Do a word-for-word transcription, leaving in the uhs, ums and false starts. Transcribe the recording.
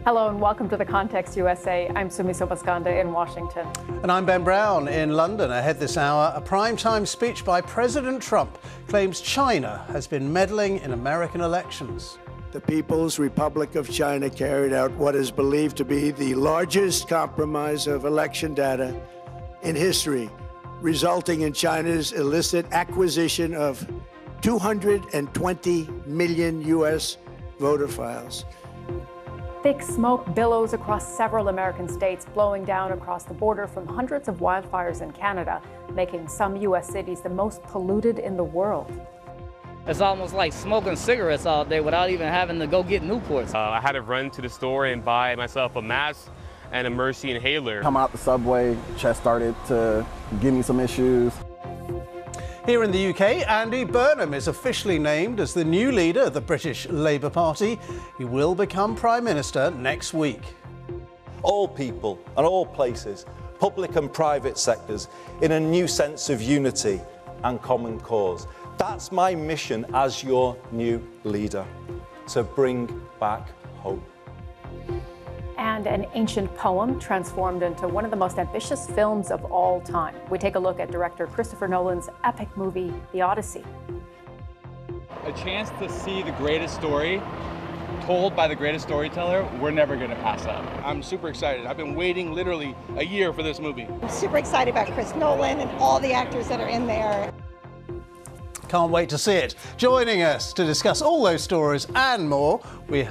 Hello and welcome to The Context U S A. I'm Sumi Sobaskanda in Washington. And I'm Ben Brown in London. Ahead this hour, a primetime speech by President Trump claims China has been meddling in American elections. The People's Republic of China carried out what is believed to be the largest compromise of election data in history, resulting in China's illicit acquisition of two hundred twenty million U S voter files. Thick smoke billows across several American states, blowing down across the border from hundreds of wildfires in Canada, making some U S cities the most polluted in the world. It's almost like smoking cigarettes all day without even having to go get Newports. Uh, I had to run to the store and buy myself a mask and a Mercy inhaler. Come out the subway, chest started to give me some issues. Here in the U K, Andy Burnham is officially named as the new leader of the British Labour Party. He will become Prime Minister next week. All people and all places, public and private sectors, in a new sense of unity and common cause. That's my mission as your new leader, to bring back hope. And an ancient poem transformed into one of the most ambitious films of all time. We take a look at director Christopher Nolan's epic movie, The Odyssey. A chance to see the greatest story told by the greatest storyteller, we're never going to pass up. I'm super excited. I've been waiting literally a year for this movie. I'm super excited about Chris Nolan and all the actors that are in there. Can't wait to see it. Joining us to discuss all those stories and more, we